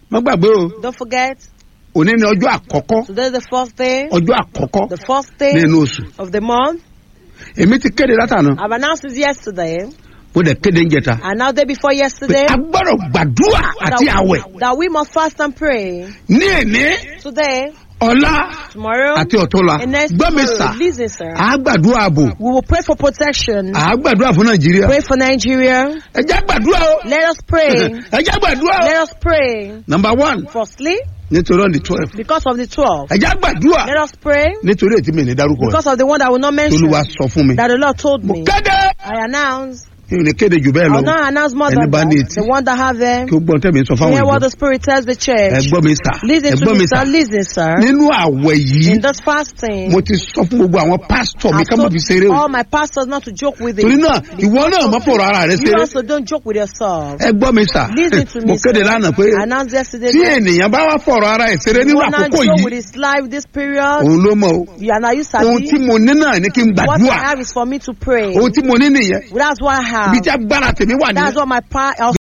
má gbàgbé o. Don't forget. Òní ni ọjọ́ àkọ́kọ́. Today is the first day. Ọjọ́ àkọ́kọ́. The first day nínú oṣù. of the month. Èmi ti kéde látàná. I've announced it yesterday. Mo dẹ̀ kéde ń jẹta. And now day before yesterday. A gbọ́dọ̀ gbàdúrà àti àwẹ̀. That we must fast and pray. Ní èní. Today. Ọlá. Tomorrow. Àti ọ̀túnla. And next gbọ́ mi sà. tomorrow. Listen, sir. A gbàdúrà ààbò. We will pray for protection. A gbàdúrà fún Nàìjíríà. Pray for Nigeria. Ẹ jẹ́ gbàdúrà o. Let us pray. Ẹ jẹ́ gbàdúrà o. Let us pray. Number 1. Firstly. Nítorí on the 12. Because of the 12. Ẹ jẹ́ gbàdúrà. Let us pray. Nítorí ètí mi ní dárúkọ. Because of the one that I will not mention. Olúwa sọ fún mi. That the Lord told Mo me. kéde. I announce. Mi ò ní kéde jù bẹ́ẹ̀ lọ. I'll not announce more than that. The one that have them. Kí o gbọ́n tẹ̀mí sọ fáwọn Hear what ìjọ. the Spirit tells the church. Ẹ gbọ́ mi sà. Listen Ẹ to gbọ́ mi me, sà. sir. Listen, sir. Nínú àwẹ̀ yìí. In this fasting. Mo ti sọ fún gbogbo àwọn pásítọ̀ mi ká má fi ṣeré o. All my pastors not to joke with it. Torí náà ìwọ náà má fọ̀rọ̀ ara rẹ You ṣeré. also don't joke with yourself. Ẹ gbọ́ mi sà. Listen to me, Mo kéde sir. lánàá pé I announced yesterday. tí ènìyàn bá wá fọ̀rọ̀ ara ẹ̀ ṣeré nínú You not àkókò joke with yìí. his life this period. Òun ló mọ̀ o. You are now you Ohun tí sabi. mo ní náà ni kí n What I gbàdúrà. have is for me to pray. Ohun tí mo ní nìyẹn. That's what I have. Ibi tí agbára tèmi wà That's nìyẹn. what my